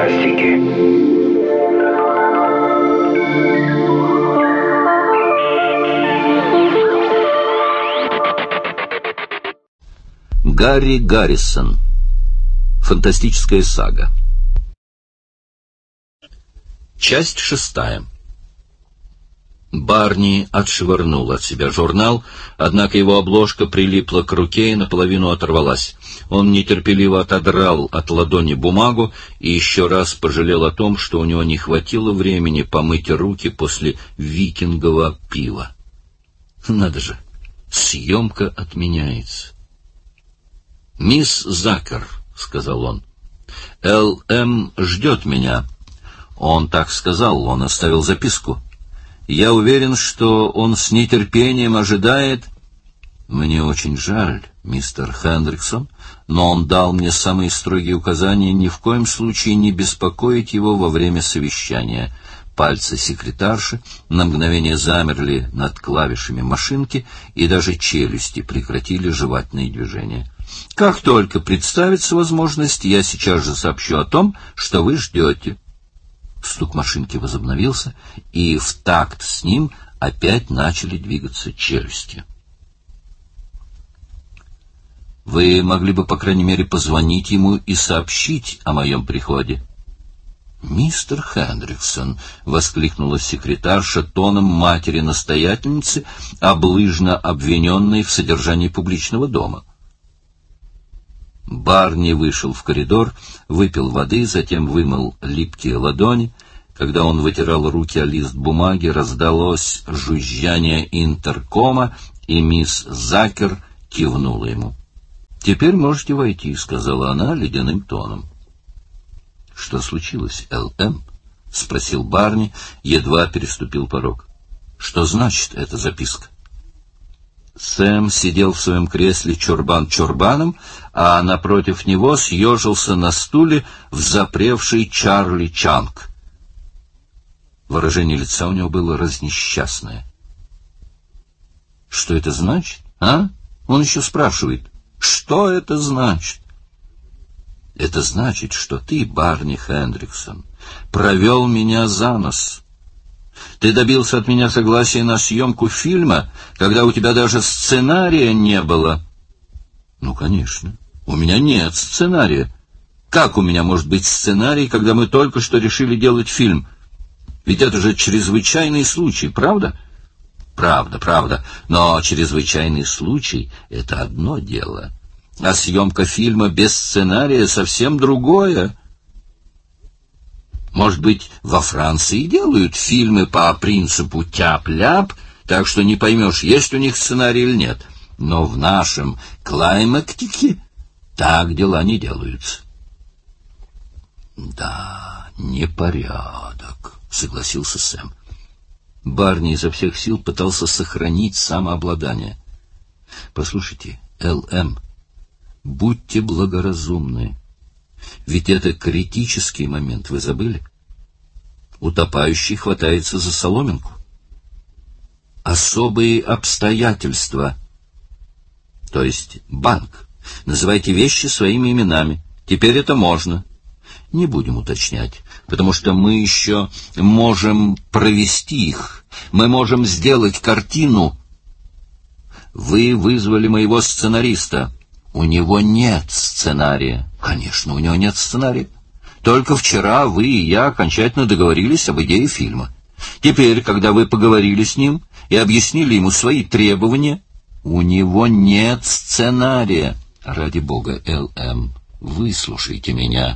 фантастики. Гарри Гаррисон. Фантастическая сага. Часть 6. Барни отшвырнул от себя журнал, однако его обложка прилипла к руке и наполовину оторвалась. Он нетерпеливо отодрал от ладони бумагу и еще раз пожалел о том, что у него не хватило времени помыть руки после викингового пива. Надо же, съемка отменяется. «Мисс Закер», — сказал он, — «Л.М. ждет меня». Он так сказал, он оставил записку. «Я уверен, что он с нетерпением ожидает...» «Мне очень жаль, мистер Хендриксон, но он дал мне самые строгие указания ни в коем случае не беспокоить его во время совещания». Пальцы секретарши на мгновение замерли над клавишами машинки, и даже челюсти прекратили жевательные движения. «Как только представится возможность, я сейчас же сообщу о том, что вы ждете». Стук машинки возобновился, и в такт с ним опять начали двигаться челюсти. «Вы могли бы, по крайней мере, позвонить ему и сообщить о моем приходе». «Мистер Хендриксон», — воскликнула секретарша тоном матери-настоятельницы, облыжно обвиненной в содержании публичного дома. Барни вышел в коридор, выпил воды, затем вымыл липкие ладони. Когда он вытирал руки о лист бумаги, раздалось жужжание интеркома, и мисс Закер кивнула ему. «Теперь можете войти», — сказала она ледяным тоном. «Что случилось, Л.М.?» — спросил Барни, едва переступил порог. «Что значит эта записка?» Сэм сидел в своем кресле чурбан чурбаном, а напротив него съежился на стуле взапревший Чарли Чанг. Выражение лица у него было разнесчастное. «Что это значит, а?» Он еще спрашивает. «Что это значит?» «Это значит, что ты, Барни Хендриксон, провел меня за нос. Ты добился от меня согласия на съемку фильма, когда у тебя даже сценария не было». «Ну, конечно, у меня нет сценария. Как у меня может быть сценарий, когда мы только что решили делать фильм? Ведь это же чрезвычайный случай, правда?» «Правда, правда, но чрезвычайный случай — это одно дело, а съемка фильма без сценария — совсем другое. Может быть, во Франции делают фильмы по принципу тяп-ляп, так что не поймешь, есть у них сценарий или нет. Но в нашем клаймактике так дела не делаются». «Да, непорядок», — согласился Сэм. Барни изо всех сил пытался сохранить самообладание. «Послушайте, Л.М., будьте благоразумны. Ведь это критический момент, вы забыли? Утопающий хватается за соломинку. Особые обстоятельства, то есть банк. Называйте вещи своими именами. Теперь это можно. Не будем уточнять, потому что мы еще можем провести их. Мы можем сделать картину. Вы вызвали моего сценариста. У него нет сценария. Конечно, у него нет сценария. Только вчера вы и я окончательно договорились об идее фильма. Теперь, когда вы поговорили с ним и объяснили ему свои требования, у него нет сценария. Ради бога, Л.М., выслушайте меня.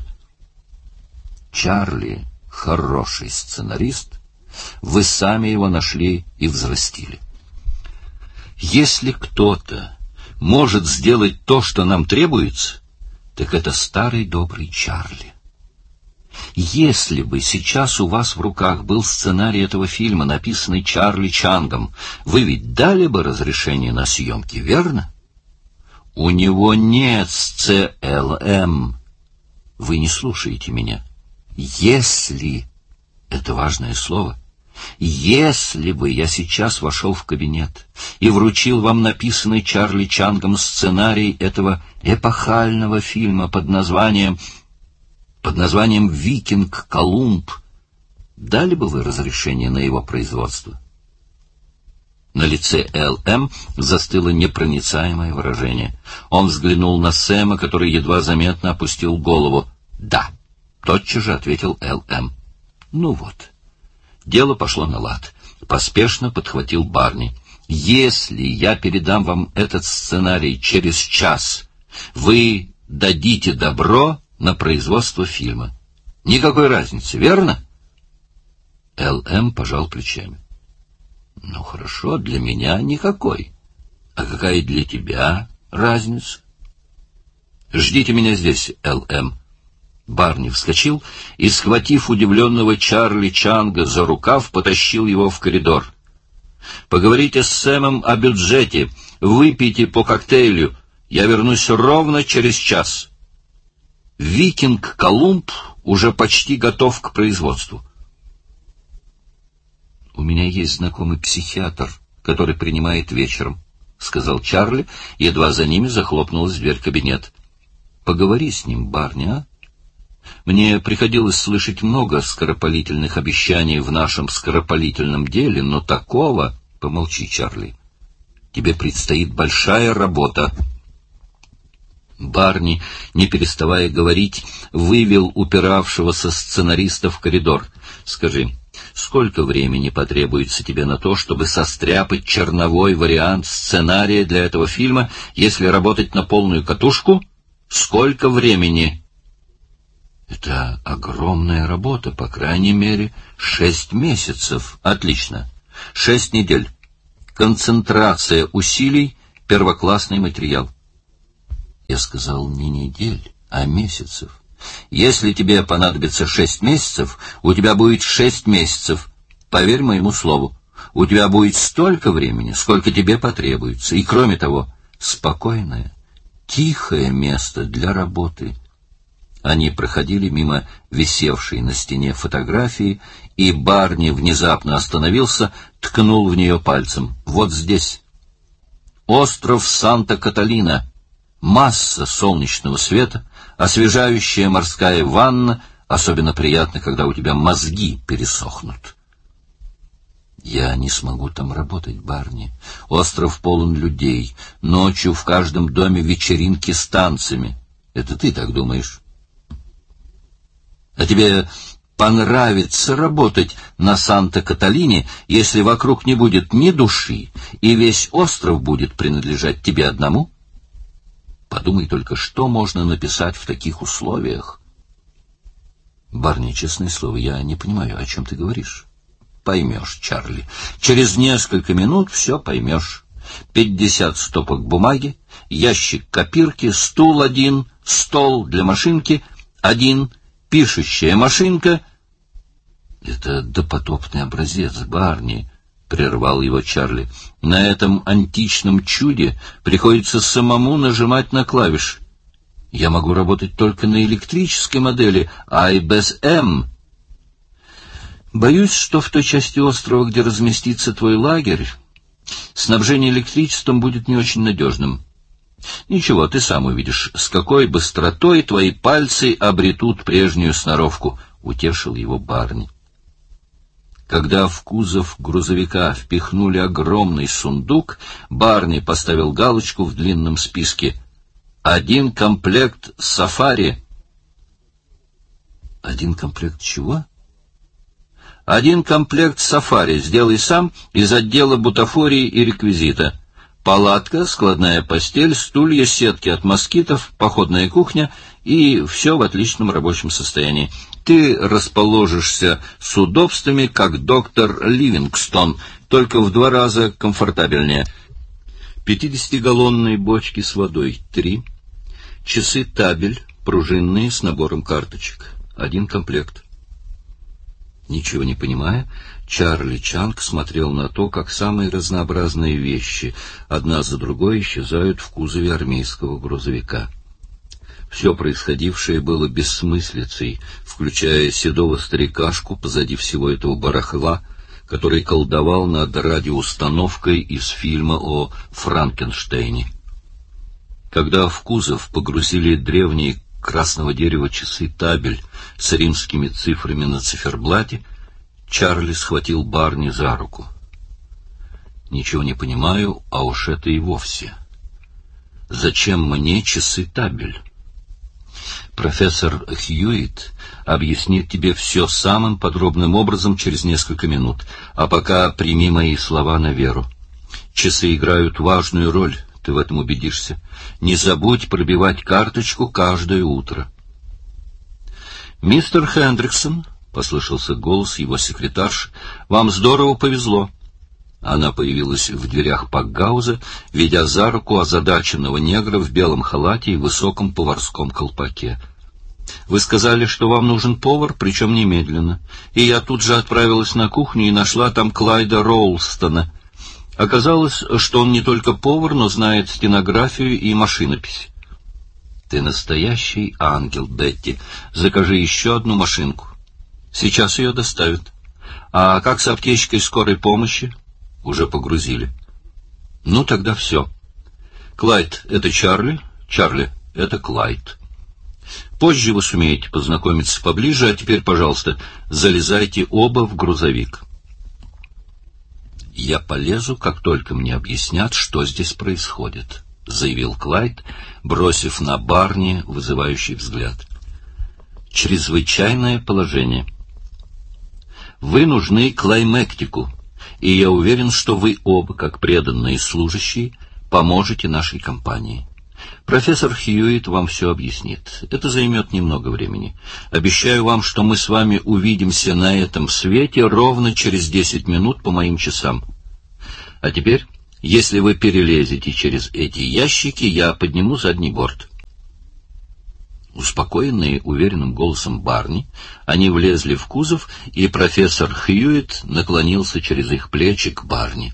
Чарли — хороший сценарист. Вы сами его нашли и взрастили. Если кто-то может сделать то, что нам требуется, так это старый добрый Чарли. Если бы сейчас у вас в руках был сценарий этого фильма, написанный Чарли Чангом, вы ведь дали бы разрешение на съемки, верно? У него нет СЦЛМ. Вы не слушаете меня. Если, это важное слово, если бы я сейчас вошел в кабинет и вручил вам написанный Чарли Чангом сценарий этого эпохального фильма под названием под названием «Викинг Колумб». Дали бы вы разрешение на его производство? На лице Л.М. застыло непроницаемое выражение. Он взглянул на Сэма, который едва заметно опустил голову. «Да», — тотчас же ответил Л.М. «Ну вот». Дело пошло на лад. Поспешно подхватил Барни. «Если я передам вам этот сценарий через час, вы дадите добро на производство фильма. Никакой разницы, верно?» Л.М. пожал плечами. «Ну, хорошо, для меня никакой. А какая для тебя разница?» «Ждите меня здесь, Л.М.» Барни вскочил и, схватив удивленного Чарли Чанга за рукав, потащил его в коридор. «Поговорите с Сэмом о бюджете, выпейте по коктейлю. Я вернусь ровно через час. «Викинг Колумб» уже почти готов к производству. «У меня есть знакомый психиатр, который принимает вечером», — сказал Чарли, едва за ними захлопнулась дверь кабинета. «Поговори с ним, Барни, а? Мне приходилось слышать много скоропалительных обещаний в нашем скоропалительном деле, но такого...» «Помолчи, Чарли. Тебе предстоит большая работа». Барни, не переставая говорить, вывел упиравшегося сценариста в коридор. «Скажи, сколько времени потребуется тебе на то, чтобы состряпать черновой вариант сценария для этого фильма, если работать на полную катушку? Сколько времени?» «Это огромная работа, по крайней мере, 6 месяцев. Отлично. 6 недель. Концентрация усилий, первоклассный материал». Я сказал не недель, а месяцев. Если тебе понадобится 6 месяцев, у тебя будет 6 месяцев. Поверь моему слову. У тебя будет столько времени, сколько тебе потребуется. И кроме того, спокойное, тихое место для работы. Они проходили мимо висевшей на стене фотографии, и Барни внезапно остановился, ткнул в нее пальцем. «Вот здесь. Остров Санта-Каталина. Масса солнечного света, освежающая морская ванна, особенно приятно, когда у тебя мозги пересохнут». «Я не смогу там работать, Барни. Остров полон людей. Ночью в каждом доме вечеринки с танцами. Это ты так думаешь? А тебе понравится работать на Санта-Каталине, если вокруг не будет ни души, и весь остров будет принадлежать тебе одному? Подумай только, что можно написать в таких условиях». «Барни, честное слово, я не понимаю, о чем ты говоришь». «Поймешь, Чарли. Через несколько минут все поймешь. 50 стопок бумаги, ящик копирки, стул один, стол для машинки один, пишущая машинка». «Это допотопный образец, Барни», — прервал его Чарли. «На этом античном чуде приходится самому нажимать на клавиши. Я могу работать только на электрической модели IBM. Боюсь, что в той части острова, где разместится твой лагерь, снабжение электричеством будет не очень надежным. Ничего, ты сам увидишь, с какой быстротой твои пальцы обретут прежнюю сноровку», — утешил его Барни. Когда в кузов грузовика впихнули огромный сундук, Барни поставил галочку в длинном списке: «1 комплект сафари». «1 комплект чего?» «1 комплект сафари сделай сам из отдела бутафории и реквизита. Палатка, складная постель, стулья, сетки от москитов, походная кухня и все в отличном рабочем состоянии. Ты расположишься с удобствами, как доктор Ливингстон, только в 2 раза комфортабельнее. 50-галлонные бочки с водой — 3. Часы табель, пружинные, с набором карточек. 1 комплект». Ничего не понимая, Чарли Чанг смотрел на то, как самые разнообразные вещи одна за другой исчезают в кузове армейского грузовика. Все происходившее было бессмыслицей, включая седого старикашку позади всего этого барахла, который колдовал над радиоустановкой из фильма о Франкенштейне. Когда в кузов погрузили древний красного дерева часы табель с римскими цифрами на циферблате, Чарли схватил Барни за руку. «Ничего не понимаю, а уж это и вовсе. Зачем мне часы табель? Профессор Хьюитт объяснит тебе все самым подробным образом через несколько минут, а пока прими мои слова на веру. Часы играют важную роль, ты в этом убедишься. Не забудь пробивать карточку каждое утро». «Мистер Хендриксон», — послышался голос его секретарши, — «вам здорово повезло». Она появилась в дверях пакгауза, ведя за руку озадаченного негра в белом халате и высоком поварском колпаке. «Вы сказали, что вам нужен повар, причем немедленно. И я тут же отправилась на кухню и нашла там Клайда Роулстона. Оказалось, что он не только повар, но знает стенографию и машинопись». «Ты настоящий ангел, Бетти. Закажи еще одну машинку. Сейчас ее доставят. А как с аптечкой скорой помощи?» «Уже погрузили». «Ну, тогда все. Клайд — это Чарли, Чарли — это Клайд. Позже вы сумеете познакомиться поближе, а теперь, пожалуйста, залезайте оба в грузовик». «Я полезу, как только мне объяснят, что здесь происходит», — заявил Клайд, бросив на Барни вызывающий взгляд. «Чрезвычайное положение. Вы нужны Клаймектику, и я уверен, что вы оба, как преданные служащие, поможете нашей компании. Профессор Хьюитт вам все объяснит. Это займет немного времени. Обещаю вам, что мы с вами увидимся на этом свете ровно через 10 минут по моим часам. А теперь, если вы перелезете через эти ящики, я подниму задний борт». Успокоенные уверенным голосом Барни, они влезли в кузов, и профессор Хьюитт наклонился через их плечи к Барни.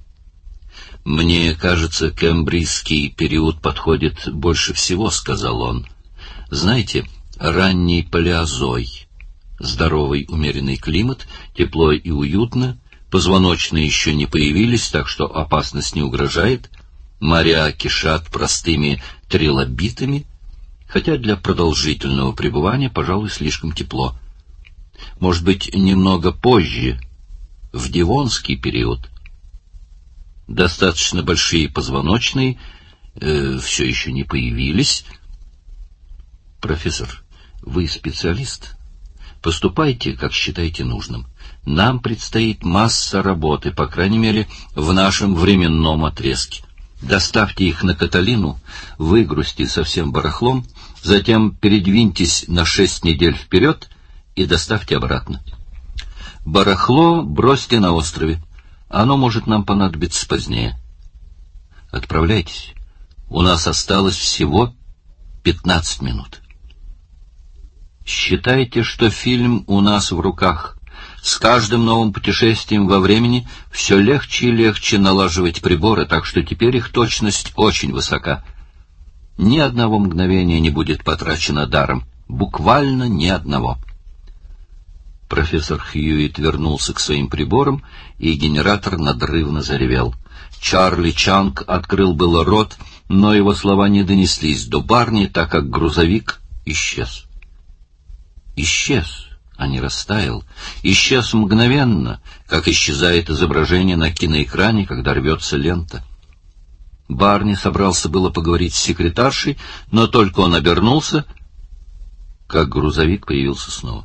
«Мне кажется, кембрийский период подходит больше всего», — сказал он. «Знаете, ранний палеозой, здоровый умеренный климат, тепло и уютно, позвоночные еще не появились, так что опасность не угрожает, моря кишат простыми трилобитами, хотя для продолжительного пребывания, пожалуй, слишком тепло. Может быть, немного позже, в Девонский период. Достаточно большие позвоночные все еще не появились. Профессор, вы специалист? Поступайте, как считаете нужным. Нам предстоит масса работы, по крайней мере, в нашем временном отрезке. Доставьте их на Каталину, выгрузьте со всем барахлом, затем передвиньтесь на 6 недель вперед и доставьте обратно. Барахло бросьте на острове. Оно может нам понадобиться позднее. Отправляйтесь. У нас осталось всего 15 минут. Считайте, что фильм у нас в руках. С каждым новым путешествием во времени все легче и легче налаживать приборы, так что теперь их точность очень высока. Ни одного мгновения не будет потрачено даром. Буквально ни одного. Профессор Хьюитт вернулся к своим приборам, и генератор надрывно заревел. Чарли Чанг открыл было рот, но его слова не донеслись до Барни, так как грузовик исчез. Исчез, а не растаял. Исчез мгновенно, как исчезает изображение на киноэкране, когда рвется лента. Барни собрался было поговорить с секретаршей, но только он обернулся, как грузовик появился снова.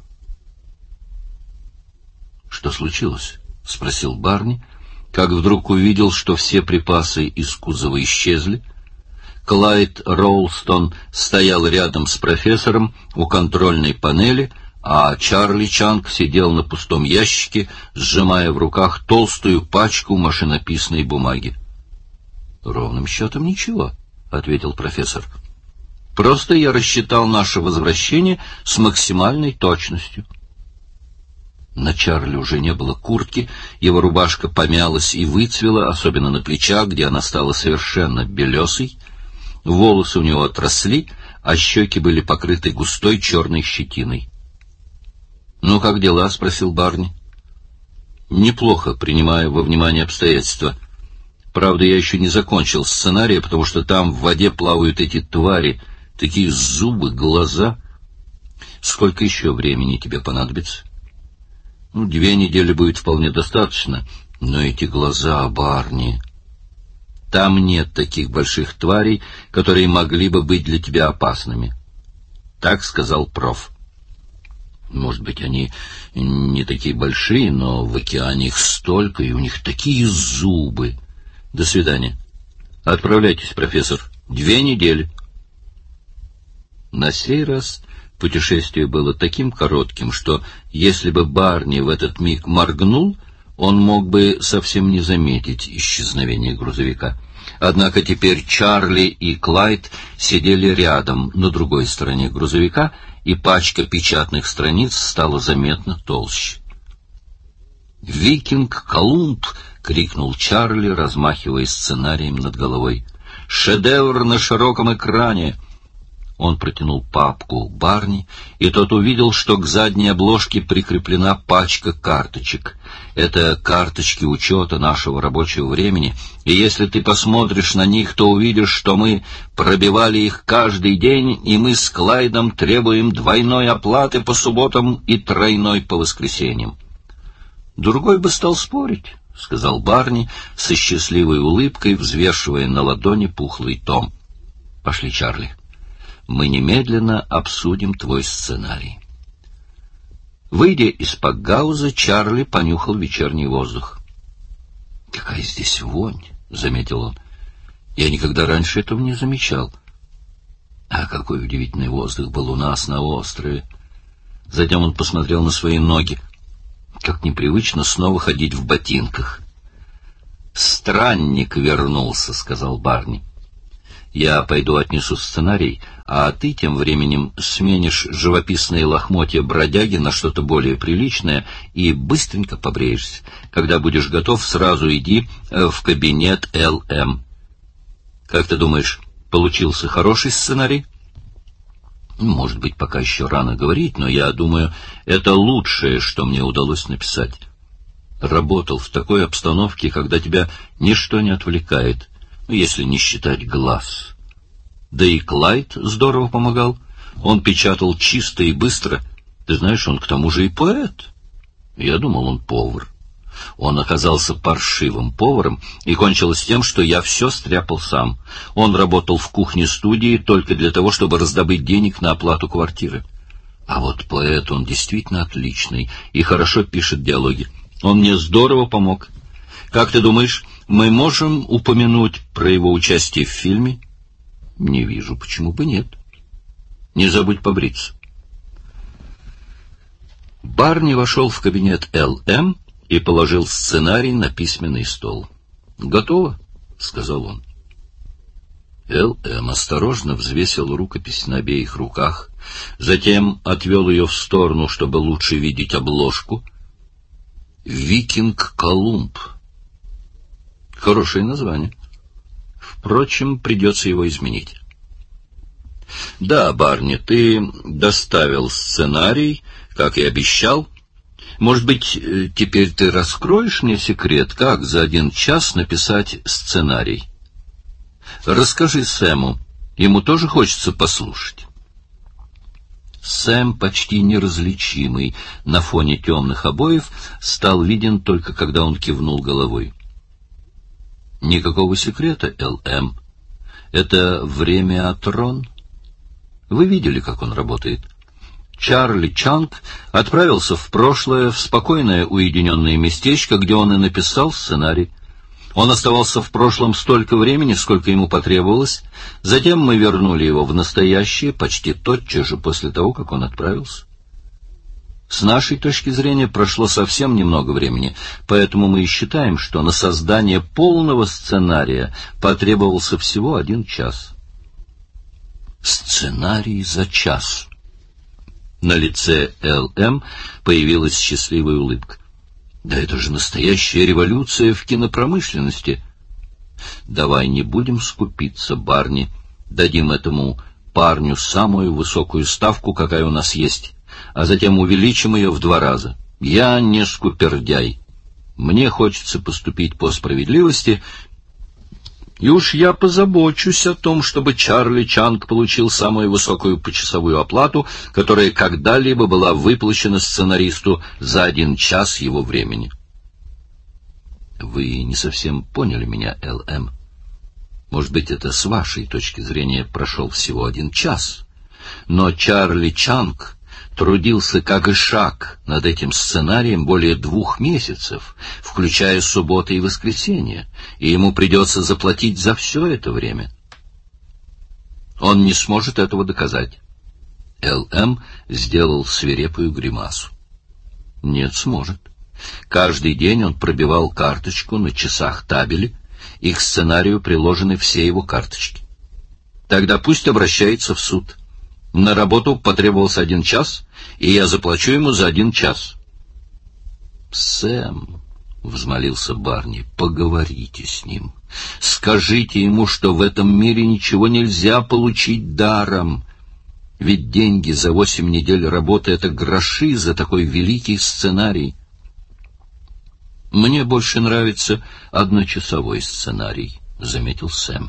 «Что случилось?» — спросил Барни, как вдруг увидел, что все припасы из кузова исчезли. Клайд Роулстон стоял рядом с профессором у контрольной панели, а Чарли Чанг сидел на пустом ящике, сжимая в руках толстую пачку машинописной бумаги. «Ровным счетом ничего», — ответил профессор. «Просто я рассчитал наше возвращение с максимальной точностью». На Чарли уже не было куртки, его рубашка помялась и выцвела, особенно на плечах, где она стала совершенно белесой. Волосы у него отросли, а щеки были покрыты густой черной щетиной. «Ну, как дела?» — спросил Барни. «Неплохо, принимая во внимание обстоятельства. Правда, я еще не закончил сценарий, потому что там в воде плавают эти твари, Такие зубы, глаза. Сколько еще времени тебе понадобится? 2 недели будет вполне достаточно, но эти глаза, Барни... Там нет таких больших тварей, которые могли бы быть для тебя опасными. Так сказал проф. Может быть, они не такие большие, но в океане их столько, и у них такие зубы. До свидания. Отправляйтесь, профессор. 2 недели. На сей раз путешествие было таким коротким, что если бы Барни в этот миг моргнул, он мог бы совсем не заметить исчезновение грузовика. Однако теперь Чарли и Клайд сидели рядом, на другой стороне грузовика, и пачка печатных страниц стала заметно толще. «Викинг Колумб!» — крикнул Чарли, размахивая сценарием над головой. «Шедевр на широком экране!» Он протянул папку Барни, и тот увидел, что к задней обложке прикреплена пачка карточек. Это карточки учета нашего рабочего времени, и если ты посмотришь на них, то увидишь, что мы пробивали их каждый день, и мы с Клайдом требуем 2 оплаты по субботам и 3 по воскресеньям. «Другой бы стал спорить», — сказал Барни со счастливой улыбкой, взвешивая на ладони пухлый том. «Пошли, Чарли. Мы немедленно обсудим твой сценарий». Выйдя из пакгауза, Чарли понюхал вечерний воздух. «Какая здесь вонь!» — заметил он. «Я никогда раньше этого не замечал. А какой удивительный воздух был у нас на острове!» Затем он посмотрел на свои ноги. Как непривычно снова ходить в ботинках. «Странник вернулся», — сказал Барни. «Я пойду отнесу сценарий, а ты тем временем сменишь живописные лохмотья бродяги на что-то более приличное и быстренько побреешься. Когда будешь готов, сразу иди в кабинет ЛМ. Как ты думаешь, получился хороший сценарий?» «Может быть, пока еще рано говорить, но я думаю, это лучшее, что мне удалось написать. Работал в такой обстановке, когда тебя ничто не отвлекает, если не считать глаз. Да и Клайд здорово помогал. Он печатал чисто и быстро. Ты знаешь, он к тому же и поэт. Я думал, он повар. Он оказался паршивым поваром, и кончилось тем, что я все стряпал сам. Он работал в кухне-студии только для того, чтобы раздобыть денег на оплату квартиры. А вот поэт, он действительно отличный и хорошо пишет диалоги. Он мне здорово помог. Как ты думаешь, мы можем упомянуть про его участие в фильме?» «Не вижу, почему бы нет. Не забудь побриться». Барни вошел в кабинет ЛМ и положил сценарий на письменный стол. «Готово», — сказал он. ЛМ осторожно взвесил рукопись на обеих руках, затем отвел ее в сторону, чтобы лучше видеть обложку. «Викинг Колумб». Хорошее название. Впрочем, придется его изменить. «Да, Барни, ты доставил сценарий, как и обещал. Может быть, теперь ты раскроешь мне секрет, как за 1 час написать сценарий? Расскажи Сэму, ему тоже хочется послушать». Сэм, почти неразличимый на фоне темных обоев, стал виден только когда он кивнул головой. «Никакого секрета, ЛМ. Это времяатрон. Вы видели, как он работает?» Чарли Чанг отправился в прошлое, в спокойное уединенное местечко, где он и написал сценарий. Он оставался в прошлом столько времени, сколько ему потребовалось. Затем мы вернули его в настоящее почти тотчас же после того, как он отправился. С нашей точки зрения прошло совсем немного времени, поэтому мы и считаем, что на создание полного сценария потребовался всего 1 час. Сценарий за час. На лице ЛМ появилась счастливая улыбка. Да это же настоящая революция в кинопромышленности. Давай не будем скупиться, Барни. Дадим этому парню самую высокую ставку, какая у нас есть, а затем увеличим ее в 2 раза. Я не скупердяй. Мне хочется поступить по справедливости, И уж я позабочусь о том, чтобы Чарли Чанг получил самую высокую почасовую оплату, которая когда-либо была выплачена сценаристу за 1 час его времени. Вы не совсем поняли меня, Л.М. Может быть, это с вашей точки зрения прошел всего 1 час. Но Чарли Чанг трудился как ишак над этим сценарием более 2 месяцев, включая субботы и воскресенья, и ему придется заплатить за все это время. Он не сможет этого доказать. Л.М. сделал свирепую гримасу. Нет, сможет. Каждый день он пробивал карточку на часах табели, и к сценарию приложены все его карточки. Тогда пусть обращается в суд. На работу потребовался 1 час, и я заплачу ему за 1 час. Сэм, — взмолился Барни, — поговорите с ним. Скажите ему, что в этом мире ничего нельзя получить даром. Ведь деньги за 8 недель работы — это гроши за такой великий сценарий. Мне больше нравится 1-часовой сценарий, — заметил Сэм.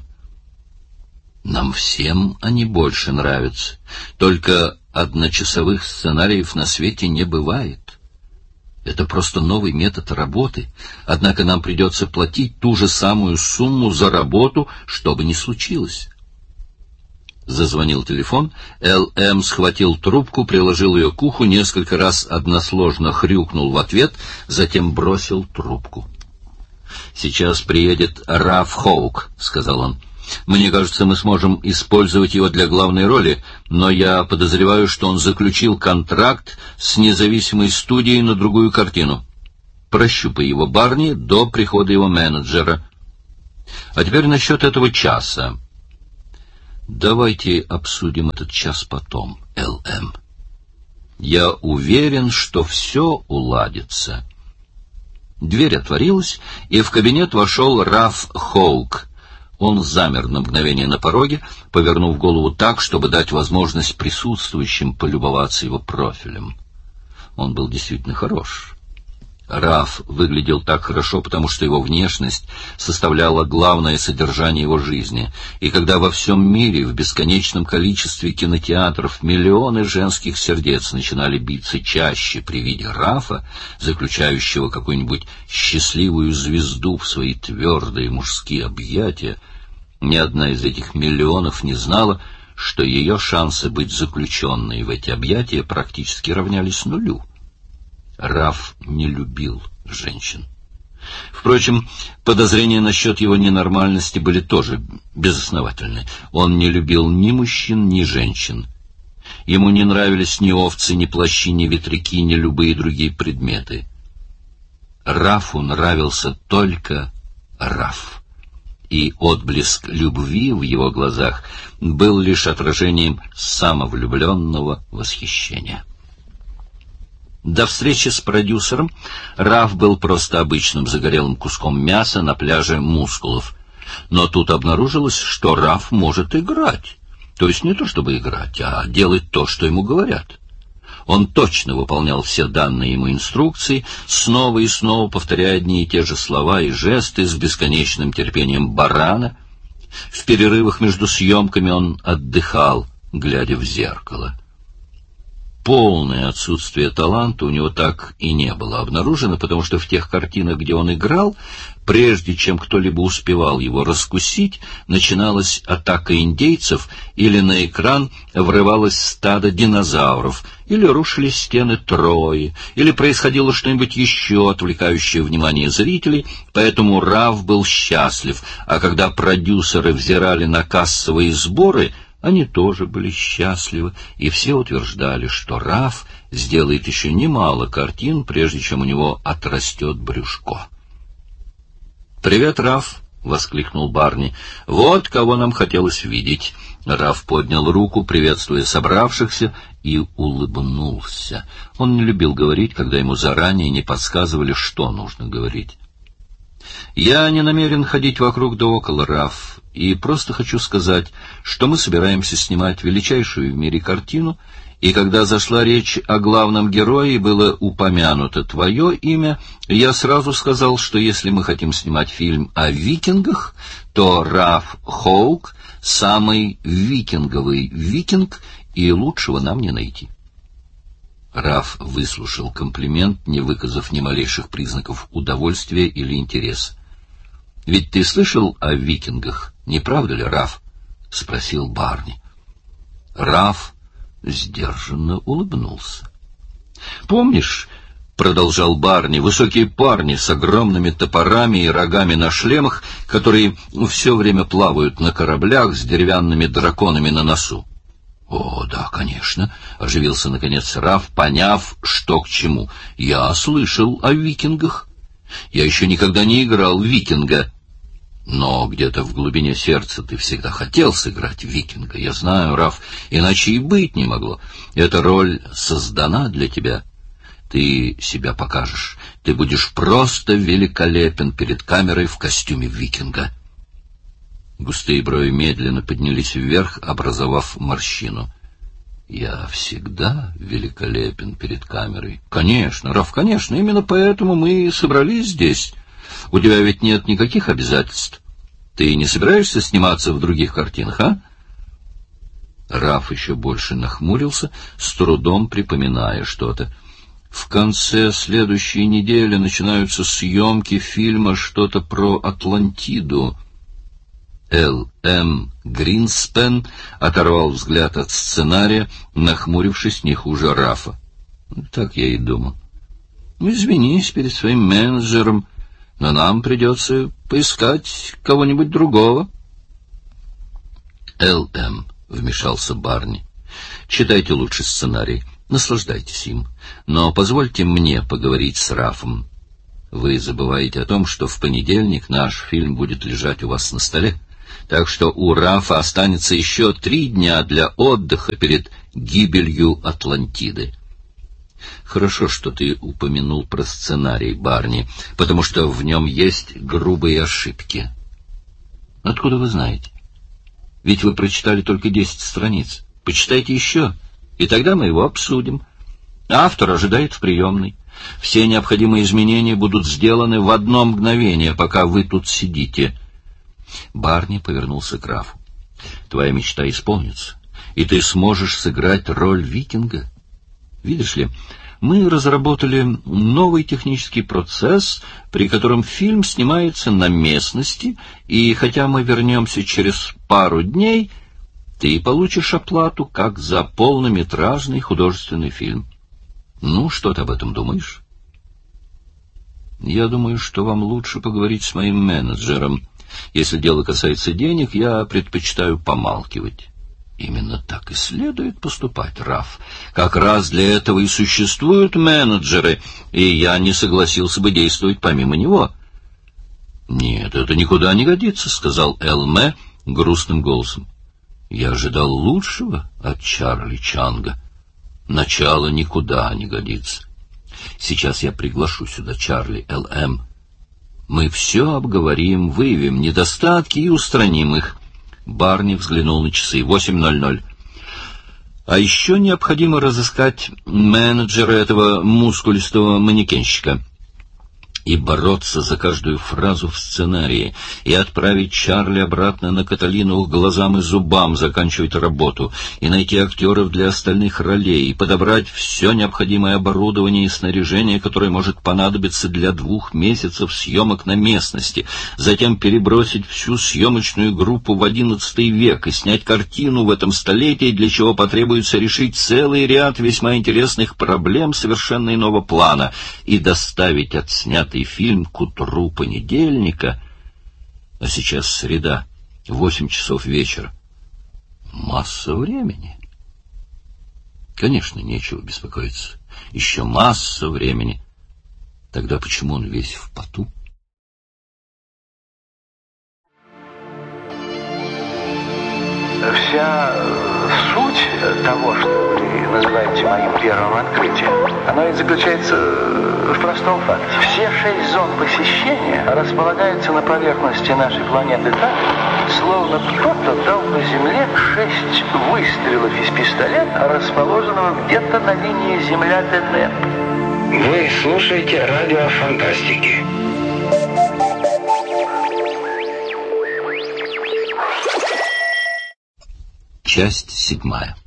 Нам всем они больше нравятся. Только 1-часовых сценариев на свете не бывает. Это просто новый метод работы. Однако нам придется платить ту же самую сумму за работу, что бы ни случилось. Зазвонил телефон. Л.М. схватил трубку, приложил ее к уху, несколько раз односложно хрюкнул в ответ, затем бросил трубку. «Сейчас приедет Раф Хоук», — сказал он. «Мне кажется, мы сможем использовать его для главной роли, но я подозреваю, что он заключил контракт с независимой студией на другую картину. Прощупай его, Барни, до прихода его менеджера. А теперь насчет этого часа. Давайте обсудим этот час потом, Л.М. Я уверен, что все уладится». Дверь отворилась, и в кабинет вошел Раф Хоук. Он замер на мгновение на пороге, повернув голову так, чтобы дать возможность присутствующим полюбоваться его профилем. Он был действительно хорош. Раф выглядел так хорошо, потому что его внешность составляла главное содержание его жизни. И когда во всем мире в бесконечном количестве кинотеатров миллионы женских сердец начинали биться чаще при виде Рафа, заключающего какую-нибудь счастливую звезду в свои твердые мужские объятия, ни одна из этих миллионов не знала, что ее шансы быть заключенной в эти объятия практически равнялись нулю. Раф не любил женщин. Впрочем, подозрения насчет его ненормальности были тоже безосновательны. Он не любил ни мужчин, ни женщин. Ему не нравились ни овцы, ни плащи, ни ветряки, ни любые другие предметы. Рафу нравился только Раф. И отблеск любви в его глазах был лишь отражением самовлюбленного восхищения. До встречи с продюсером Раф был просто обычным загорелым куском мяса на пляже мускулов. Но тут обнаружилось, что Раф может играть. То есть не то чтобы играть, а делать то, что ему говорят. Он точно выполнял все данные ему инструкции, снова и снова повторяя одни и те же слова и жесты с бесконечным терпением барана. В перерывах между съемками он отдыхал, глядя в зеркало. Полное отсутствие таланта у него так и не было обнаружено, потому что в тех картинах, где он играл, прежде чем кто-либо успевал его раскусить, начиналась атака индейцев, или на экран врывалось стадо динозавров, или рушились стены Трои, или происходило что-нибудь еще, отвлекающее внимание зрителей, поэтому Раф был счастлив, а когда продюсеры взирали на кассовые сборы, они тоже были счастливы, и все утверждали, что Раф сделает еще немало картин, прежде чем у него отрастет брюшко. «Привет, Раф!» — воскликнул Барни. «Вот кого нам хотелось видеть!» Раф поднял руку, приветствуя собравшихся, и улыбнулся. Он не любил говорить, когда ему заранее не подсказывали, что нужно говорить. «Я не намерен ходить вокруг да около, Раф. и просто хочу сказать, что мы собираемся снимать величайшую в мире картину, и когда зашла речь о главном герое и было упомянуто твое имя, я сразу сказал, что если мы хотим снимать фильм о викингах, то Раф Хоук — самый викинговый викинг, и лучшего нам не найти. Раф выслушал комплимент, не выказав ни малейших признаков удовольствия или интереса. — Ведь ты слышал о викингах, не правда ли, Раф? — спросил Барни. Раф сдержанно улыбнулся. — Помнишь, — продолжал Барни, — высокие парни с огромными топорами и рогами на шлемах, которые все время плавают на кораблях с деревянными драконами на носу? — О, да, конечно, — оживился наконец Раф, поняв, что к чему. — Я слышал о викингах. Я еще никогда не играл в викинга. Но где-то в глубине сердца ты всегда хотел сыграть викинга. Я знаю, Раф, иначе и быть не могло. Эта роль создана для тебя. Ты себя покажешь. Ты будешь просто великолепен перед камерой в костюме викинга. Густые брови медленно поднялись вверх, образовав морщину. Я всегда великолепен перед камерой. Конечно, Раф, конечно, именно поэтому мы и собрались здесь. У тебя ведь нет никаких обязательств. Ты не собираешься сниматься в других картинах, а? Раф еще больше нахмурился, с трудом припоминая что-то. В конце следующей недели начинаются съемки фильма «Что-то про Атлантиду». Л.М. Гринспен оторвал взгляд от сценария, нахмурившись не хуже Рафа. Так я и думал. Извинись перед своим менеджером, но нам придется поискать кого-нибудь другого. Л.М. вмешался Барни. Читайте лучше сценарий, наслаждайтесь им, но позвольте мне поговорить с Рафом. Вы забываете о том, что в понедельник наш фильм будет лежать у вас на столе, так что у Рафа останется еще 3 дня для отдыха перед гибелью Атлантиды. Хорошо, что ты упомянул про сценарий, Барни, потому что в нем есть грубые ошибки. Откуда вы знаете? Ведь вы прочитали только 10 страниц. Почитайте еще, и тогда мы его обсудим. Автор ожидает в приемной. Все необходимые изменения будут сделаны в одно мгновение, пока вы тут сидите. Барни повернулся к Рафу. Твоя мечта исполнится, и ты сможешь сыграть роль викинга. Видишь ли, мы разработали новый технический процесс, при котором фильм снимается на местности, и хотя мы вернемся через пару дней, ты получишь оплату как за полнометражный художественный фильм. Ну, что ты об этом думаешь? Я думаю, что вам лучше поговорить с моим менеджером. Если дело касается денег, я предпочитаю помалкивать. Именно так и следует поступать, Раф. Как раз для этого и существуют менеджеры, и я не согласился бы действовать помимо него. Нет, это никуда не годится, сказал Элме грустным голосом. Я ожидал лучшего от Чарли Чанга. Начало никуда не годится. Сейчас я приглашу сюда Чарли Л.М. Мы все обговорим, выявим недостатки и устраним их. Барни взглянул на часы. 8:00. А еще необходимо разыскать менеджера этого мускулистого манекенщика и бороться за каждую фразу в сценарии, и отправить Чарли обратно на Каталину к глазам и зубам заканчивать работу, и найти актеров для остальных ролей, и подобрать все необходимое оборудование и снаряжение, которое может понадобиться для 2 месяцев съемок на местности, затем перебросить всю съемочную группу в XI век и снять картину в этом столетии, для чего потребуется решить целый ряд весьма интересных проблем совершенно иного плана, и доставить отснятый фильм к утру понедельника, а сейчас среда, 8 часов вечера. Масса времени. Конечно, нечего беспокоиться. Еще масса времени. Тогда почему он весь в поту? Вся суть того, что вы называете моим первым открытием, Оно ведь заключается в простом факте. Все 6 зон посещения располагаются на поверхности нашей планеты так, словно кто-то дал по Земле 6 выстрелов из пистолета, расположенного где-то на линии Земля-ТН. Вы слушаете радио фантастики. Часть 7.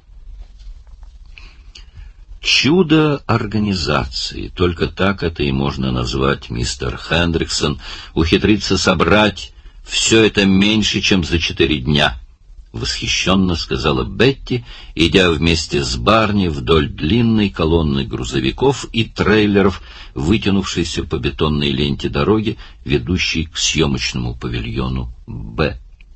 Чудо организации, только так это и можно назвать, мистер Хендриксон, ухитриться собрать все это меньше, чем за 4 дня, — восхищенно сказала Бетти, идя вместе с Барни вдоль длинной колонны грузовиков и трейлеров, вытянувшейся по бетонной ленте дороги, ведущей к съемочному павильону «Б».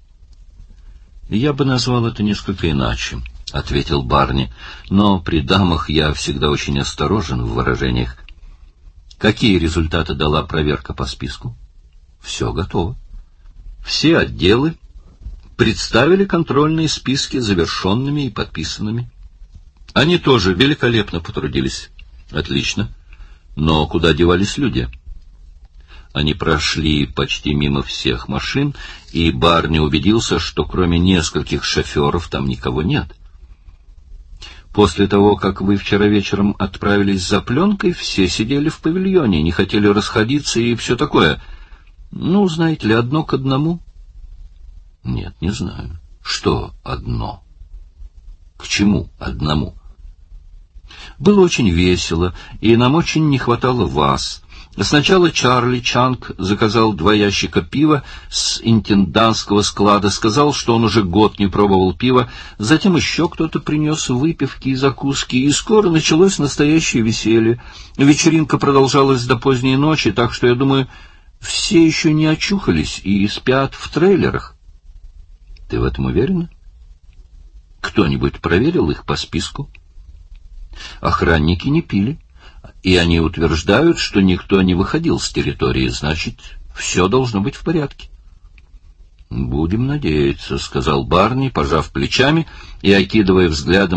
«Я бы назвал это несколько иначе», — ответил Барни, — «но при дамах я всегда очень осторожен в выражениях. Какие результаты дала проверка по списку?» «Все готово. Все отделы представили контрольные списки завершенными и подписанными. Они тоже великолепно потрудились. Отлично. Но куда девались люди?» Они прошли почти мимо всех машин, и Барни убедился, что кроме нескольких шоферов там никого нет. «После того, как вы вчера вечером отправились за пленкой, все сидели в павильоне, не хотели расходиться и все такое. Ну, знаете ли, одно к одному?» «Нет, не знаю. Что одно? К чему одному?» «Было очень весело, и нам очень не хватало вас. Сначала Чарли Чанг заказал 2 ящика пива с интендантского склада, сказал, что он уже год не пробовал пива, затем еще кто-то принес выпивки и закуски, и скоро началось настоящее веселье. Вечеринка продолжалась до поздней ночи, так что, я думаю, все еще не очухались и спят в трейлерах». «Ты в этом уверена? Кто-нибудь проверил их по списку?» «Охранники не пили. И они утверждают, что никто не выходил с территории, значит, все должно быть в порядке». «Будем надеяться», — сказал Барни, пожав плечами и окидывая взглядом